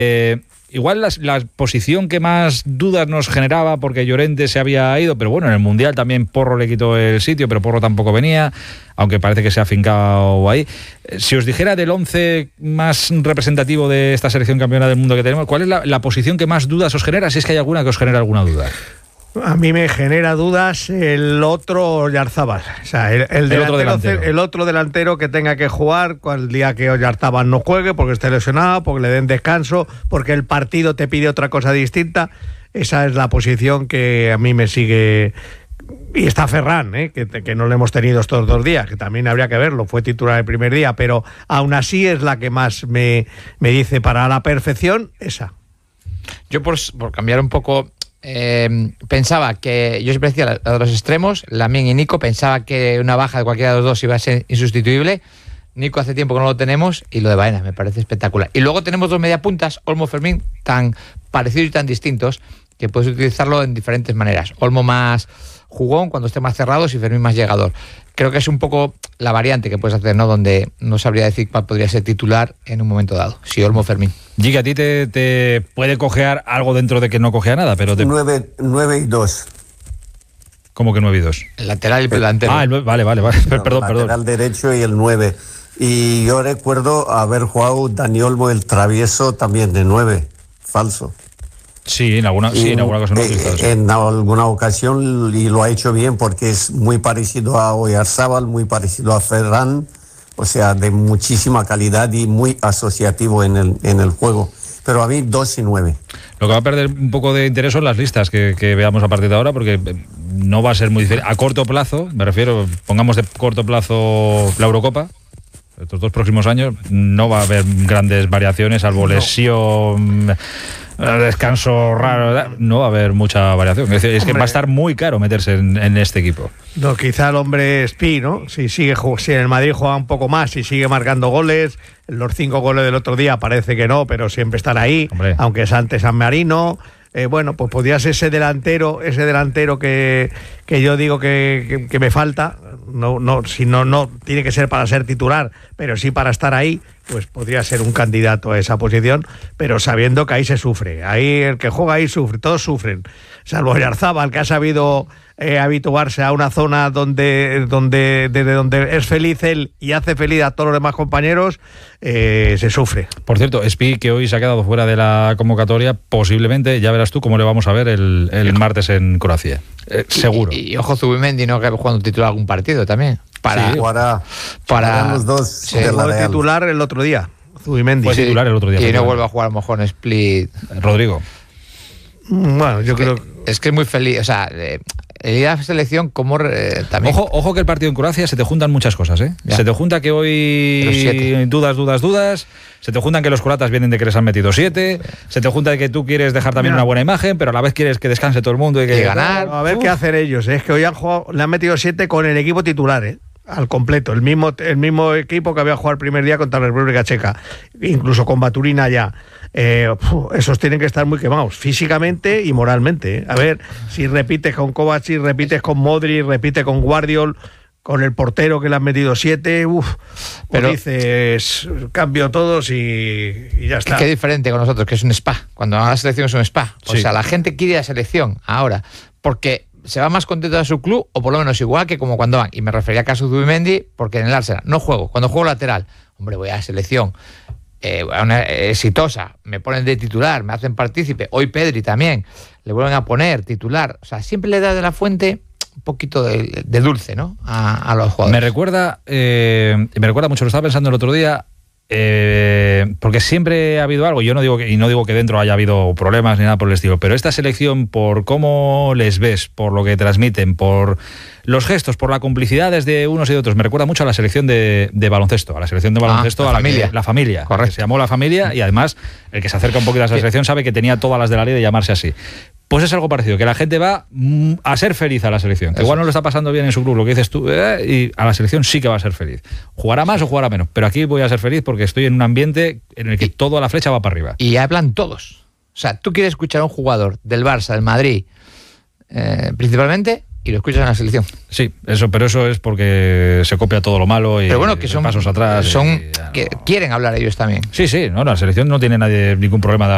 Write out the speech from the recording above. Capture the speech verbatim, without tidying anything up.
Eh, igual la, la posición que más dudas nos generaba, porque Llorente se había ido, pero bueno, en el Mundial también Porro le quitó el sitio, pero Porro tampoco venía, aunque parece que se ha afincado ahí. Si os dijera del once más representativo de esta selección campeona del mundo que tenemos, ¿cuál es la, la posición que más dudas os genera? Si es que hay alguna que os genera alguna duda. A mí me genera dudas el otro Oyarzábal, o sea, el, el, el, otro delantero, el otro delantero que tenga que jugar el día que Oyarzábal no juegue, porque esté lesionado, porque le den descanso, porque el partido te pide otra cosa distinta. Esa es la posición que a mí me sigue. Y está Ferran, ¿eh? que, que no lo hemos tenido estos dos días, que también habría que verlo, fue titular el primer día, pero aún así es la que más me, me dice para la perfección, esa. Yo por, por cambiar un poco... Eh, pensaba que, yo siempre decía a los extremos, Lamine y Nico, pensaba que una baja de cualquiera de los dos iba a ser insustituible. Nico hace tiempo que no lo tenemos, y lo de Baena me parece espectacular. Y luego tenemos dos mediapuntas, Olmo, Fermín, tan parecidos y tan distintos que puedes utilizarlo en diferentes maneras. Olmo más jugón cuando esté más cerrados y Fermín más llegador. Creo que es un poco la variante que puedes hacer, ¿no? Donde no sabría decir cuál podría ser titular en un momento dado, si Olmo o Fermín. Giga, a ti te, te puede cojear algo dentro de que no cojea nada, pero te... nueve y dos. ¿Cómo que nueve y dos? El lateral y el delantero. Ah, el, vale, vale, vale. No, perdón, el perdón. lateral derecho y el nueve. Y yo recuerdo haber jugado Dani Olmo, el travieso, también de nueve, falso. Sí, en alguna, sí, en alguna ocasión lo he utilizado, sí. En alguna ocasión, y lo ha hecho bien, porque es muy parecido a Oyarzábal, muy parecido a Ferran, o sea, de muchísima calidad y muy asociativo en el, en el juego. Pero a mí dos y nueve. Lo que va a perder un poco de interés son las listas que, que veamos a partir de ahora, porque no va a ser muy difícil. A corto plazo, me refiero, pongamos de corto plazo la Eurocopa, estos dos próximos años, no va a haber grandes variaciones, salvo no. lesión... descanso raro, no va a haber mucha variación. Es decir, es que va a estar muy caro meterse en, en este equipo. No, quizá el hombre Spi, ¿no? Si sigue, si en el Madrid juega un poco más, si sigue marcando goles, los cinco goles del otro día parece que no, pero siempre están ahí, hombre. Aunque es ante San Marino. Eh, bueno, pues podría ser ese delantero, ese delantero que, que yo digo que, que, que me falta. No, no, si no, no tiene que ser para ser titular, pero sí para estar ahí, pues podría ser un candidato a esa posición, pero sabiendo que ahí se sufre. Ahí el que juega ahí sufre, todos sufren. Salvo Oyarzábal, que ha sabido eh, habituarse a una zona donde, donde, desde donde es feliz él y hace feliz a todos los demás compañeros, eh, se sufre. Por cierto, Spi, que hoy se ha quedado fuera de la convocatoria, posiblemente, ya verás tú cómo le vamos a ver el, el martes en Croacia. Eh, seguro. Y, y ojo, Zubimendi, ¿no? Que jugando titular algún partido también. Para, sí, para, para, para los dos. Sí, fue titular el otro día. Zubimendi. Fue titular el otro día. Y no vuelve a jugar a lo mejor en Split. Rodrigo. Bueno, yo es creo que, es que es muy feliz. O sea, eh, el ir a la selección, como eh, también. Ojo, ojo que el partido en Croacia se te juntan muchas cosas, ¿eh? Ya. Se te junta que hoy dudas, dudas, dudas. Se te juntan que los croatas vienen de que les han metido siete. Sí. Se te junta de que tú quieres dejar también Mira. una buena imagen, pero a la vez quieres que descanse todo el mundo y que y ganar. A ver Uf. qué hacen ellos. ¿eh? Es que hoy han jugado, le han metido siete con el equipo titular, ¿eh? Al completo, el mismo, el mismo equipo que había jugado el primer día contra la República Checa, incluso con Baturina ya. Eh, uf, esos tienen que estar muy quemados, físicamente y moralmente. ¿eh? A ver, si repites con Kovacic, repites con Modric, repites con Guardiol, con el portero que le han metido siete, uff, pero dices, cambio todos y, y ya está. Qué diferente con nosotros, que es un spa. Cuando van a la selección es un spa. O sí. sea, la gente quiere ir a la selección ahora, porque se va más contento de su club, o por lo menos igual que como cuando van. Y me refería a caso de Zubimendi, porque en el Arsenal no juego. Cuando juego lateral, hombre, voy a la selección. Eh, una exitosa, me ponen de titular, me hacen partícipe. Hoy Pedri también, le vuelven a poner titular. O sea, siempre le da de la Fuente un poquito de, de dulce, ¿no? A, a los jugadores. Me recuerda, eh, me recuerda mucho, lo estaba pensando el otro día, eh, porque siempre ha habido algo, yo no digo que, y no digo que dentro haya habido problemas ni nada por el estilo, pero esta selección, por cómo les ves, por lo que transmiten, por los gestos, por la complicidad desde unos y de otros, me recuerda mucho a la selección de, de baloncesto, a la selección de baloncesto, ah, la a la familia, que, la familia, correcto. Se llamó La Familia, y además el que se acerca un poquito a esa selección sabe que tenía todas las de la ley de llamarse así. Pues es algo parecido, que la gente va a ser feliz a la selección, que igual no lo está pasando bien en su club, lo que dices tú, eh, y a la selección sí que va a ser feliz. Jugará más o jugará menos, pero aquí voy a ser feliz porque estoy en un ambiente en el que y, todo a la flecha va para arriba. Y hablan todos. O sea, tú quieres escuchar a un jugador del Barça, del Madrid, eh, principalmente, y lo escuchas en la selección. Sí, eso, pero eso es porque se copia todo lo malo y pero bueno, que son pasos atrás. Son y, que no. quieren hablar ellos también. Sí, sí, no, la selección no tiene nadie ningún problema de